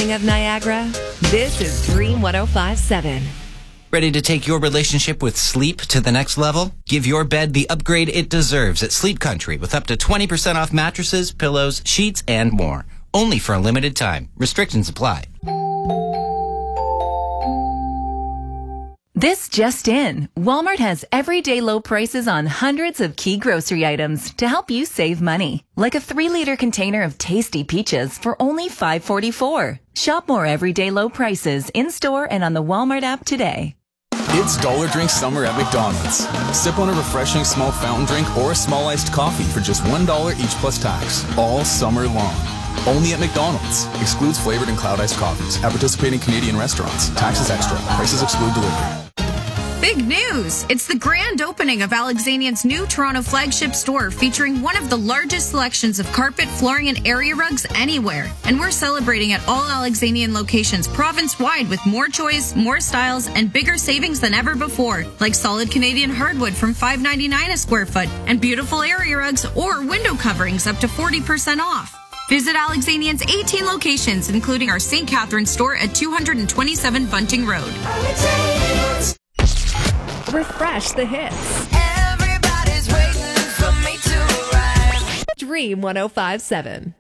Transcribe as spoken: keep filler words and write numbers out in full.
morning of Niagara? This is Dream one oh five point seven. Ready to take your relationship with sleep to the next level? Give your bed the upgrade it deserves at Sleep Country with up to twenty percent off mattresses, pillows, sheets, and more. Only for a limited time. Restrictions apply. This just in. Walmart has everyday low prices on hundreds of key grocery items to help you save money. Like a three liter container of tasty peaches for only five forty-four. Shop more everyday low prices in-store and on the Walmart app today. It's Dollar Drink Summer at McDonald's. Sip on a refreshing small fountain drink or a small iced coffee for just one dollar each plus tax. All summer long. Only at McDonald's. Excludes flavored and cloud iced coffees. At participating Canadian restaurants. Taxes extra. Prices exclude delivery. Big news! It's the grand opening of Alexanian's new Toronto flagship store featuring one of the largest selections of carpet, flooring, and area rugs anywhere. And we're celebrating at all Alexanian locations province-wide with more choice, more styles, and bigger savings than ever before. Like solid Canadian hardwood from five ninety-nine a square foot and beautiful area rugs or window coverings up to forty percent off. Visit Alexanian's eighteen locations, including our Saint Catharines store at two twenty-seven Bunting Road. Refresh the hits. Everybody's waiting for me to arrive. Dream one oh five point seven.